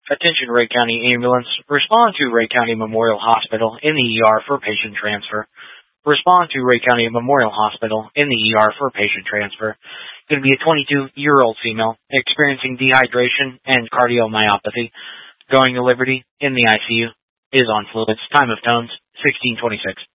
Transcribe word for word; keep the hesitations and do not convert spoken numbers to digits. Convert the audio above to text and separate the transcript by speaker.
Speaker 1: Attention Ray County Ambulance. Respond to Ray County Memorial Hospital in the E R for patient transfer. Respond to Ray County Memorial Hospital in the E R for patient transfer. Going to be a twenty-two-year-old female experiencing dehydration and cardiomyopathy. Going to Liberty in the I C U. Is on fluids. Time of tones, sixteen twenty-six.